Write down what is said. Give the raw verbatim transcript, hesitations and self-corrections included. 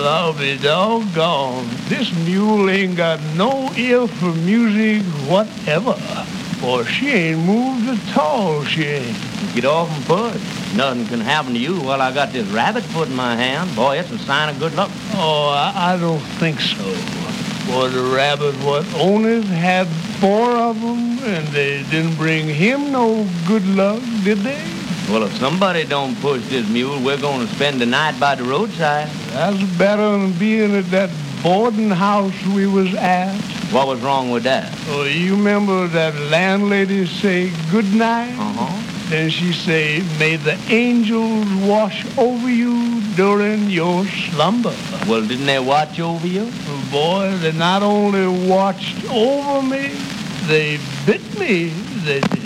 I'll be doggone. This mule ain't got no ear for music whatever. Boy, she ain't moved at all, she ain't. Get off and push. Nothing can happen to you while I got this rabbit foot in my hand. Boy, it's a sign of good luck. Oh, I, I don't think so. Boy, the rabbit what owners had four of them, and they didn't bring him no good luck, did they? Well, if somebody don't push this mule, we're going to spend the night by the roadside. That's better than being at that boarding house we was at. What was wrong with that? Oh, you remember that landlady say good night? Uh-huh. Then she say, may the angels wash over you during your slumber. Well, didn't they watch over you? Boy, they not only watched over me, they bit me. They